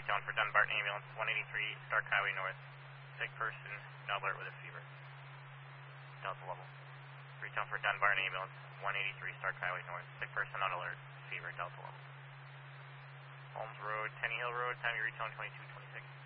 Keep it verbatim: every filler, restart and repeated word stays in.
retone for Dunbarton Ambulance, one eighty-three, Stark Highway North. Sick person, no alert with a fever. Delta level. Retone for Dunbarton Ambulance, one eighty-three, Stark Highway North. Sick person on alert, fever, Delta level. Holmes Road, Tenny Hill Road, time you retone twenty-two twenty-six.